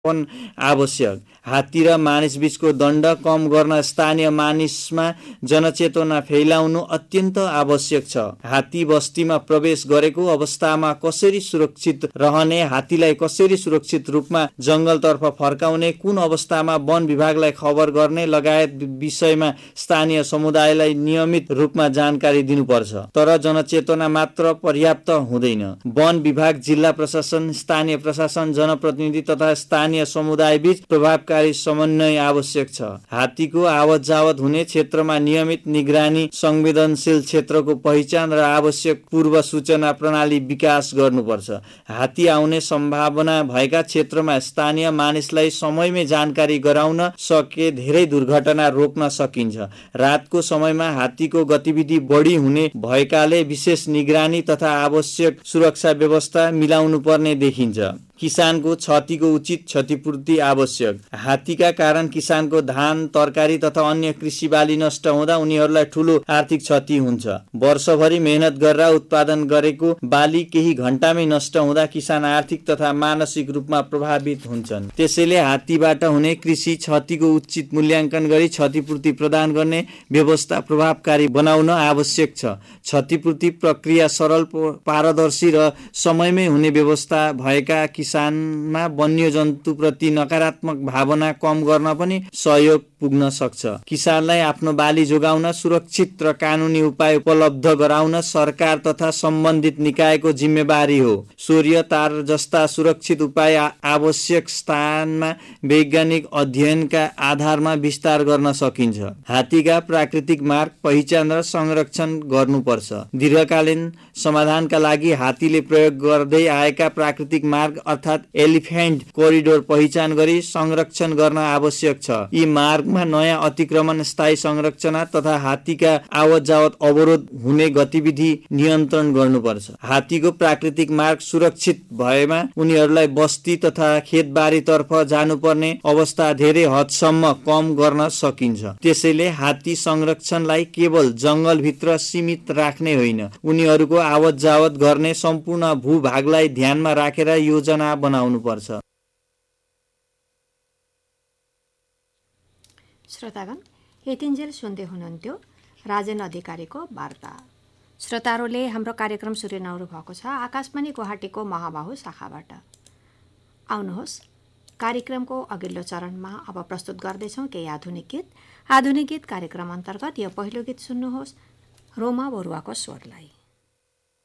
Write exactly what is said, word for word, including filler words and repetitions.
पनि आवश्यक। हात्ती र मानिसबीचको दण्ड कम गर्न स्थानीय मानिसमा जनचेतना फैलाउनु अत्यन्त आवश्यक छ। हात्ती बस्तीमा प्रवेश गरेको अवस्थामा कसरी सुरक्षित रहने, हात्तीलाई कसरी सुरक्षित रूपमा जंगलतर्फ फर्काउने, कुन अवस्थामा वन विभागलाई खबर गर्ने लगायत विषयमा स्थानीय समुदायलाई नियमित रूपमा जानकारी दिनुपर्छ। तर जनचेतना मात्र पर्याप्त हुँदैन। वन विभाग, जिल्ला प्रशासन, स्थानीय प्रशासन, जनप्रतिनिधि तथा स्थानीय समुदायबीच प्रभावकारी समन्वय आवश्यक छ। हात्तीको आवत जावत हुने क्षेत्रमा नियमित निगरानी, संवेदनशील क्षेत्रको पहिचान र आवश्यक पूर्व सूचना प्रणाली विकास गर्नुपर्छ। हात्ती आउने सम्भावना भएका क्षेत्रमा स्थानीय मानिसलाई समयमै जानकारी गराउन सके धेरै दुर्घटना रोक्न सकिन्छ। रातको समयमा हात्तीको गतिविधि बढी हुने भएकाले विशेष निगरानी तथा आवश्यक सुरक्षा व्यवस्था मिलाउनु पर्ने देखिन्छ। किसानको क्षतिको उचित क्षतिपूर्ति आवश्यक। हात्तीका कारण किसानको धान, तरकारी तथा अन्य कृषि बाली नष्ट हुँदा उनीहरूलाई ठूलो आर्थिक क्षति हुन्छ। वर्षभरि मेहनत गरेर उत्पादन गरेको बाली केही घण्टामै नष्ट हुँदा किसान आर्थिक तथा मानसिक रूपमा प्रभावित हुन्छन्। त्यसैले हात्तीबाट हुने कृषि क्षतिको उचित मूल्याङ्कन गरी क्षतिपूर्ति प्रदान गर्ने व्यवस्था प्रभावकारी बनाउन आवश्यक छ। क्षतिपूर्ति प्रक्रिया सरल, पारदर्शी र समयमै हुने व्यवस्था भएका किसानमा वन्यजन्तुप्रति नकारात्मक भावना कम गर्न पनि सहयोग पुग्न सक्छ। किसानलाई आफ्नो बाली जोगाउन सुरक्षित र कानुनी उपाय उपलब्ध गराउन सरकार तथा सम्बन्धित निकायको जिम्मेवारी हो। सूर्य तार जस्ता सुरक्षित उपाय आवश्यक स्थानमा वैज्ञानिक अध्ययनका आधारमा विस्तार गर्न सकिन्छ। हात्तीका प्राकृतिक मार्ग पहिचान र संरक्षण गर्नुपर्छ। दीर्घकालीन समाधानका लागि हात्तीले प्रयोग गर्दै आएका प्राकृतिक मार्ग अर्थात् एलिफेन्ट कोरिडोर पहिचान गरी संरक्षण गर्न आवश्यक छ। यी मार्गमा नयाँ अतिक्रमण, स्थायी संरचना तथा हात्तीका आवत जावत अवरोध हुने गतिविधि नियन्त्रण गर्नुपर्छ। हात्तीको प्राकृतिक मार्ग सुरक्षित भएमा उनीहरूलाई बस्ती तथा खेतबारीतर्फ जानुपर्ने अवस्था धेरै हदसम्म कम गर्न सकिन्छ। त्यसैले हात्ती संरक्षणलाई केवल जंगलभित्र सीमित राख्ने होइन, उनीहरूको आवत जावत गर्ने सम्पूर्ण भूभागलाई ध्यानमा राखेर योजना बनाउनुपर्छ। श्रोतागण, यतिन्जेल सुन्दै हुनुहुन्थ्यो राजेन अधिकारीको वार्ता। श्रोताहरूले हाम्रो कार्यक्रम सुनिरहनु भएको छ आकाशवाणी गुवाहाटीको महाबाहु शाखाबाट। आउनुहोस्, कार्यक्रमको अघिल्लो चरणमा अब प्रस्तुत गर्दैछौँ केही आधुनिक गीत। आधुनिक गीत कार्यक्रम अन्तर्गत यो पहिलो गीत सुन्नुहोस्, रोमा बरुवाको स्वरलाई।